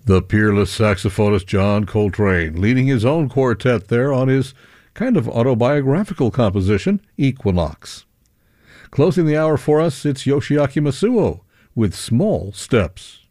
The peerless saxophonist John Coltrane, leading his own quartet there on his kind of autobiographical composition, Equinox. Closing the hour for us, it's Yoshiaki Masuo with Small Steps.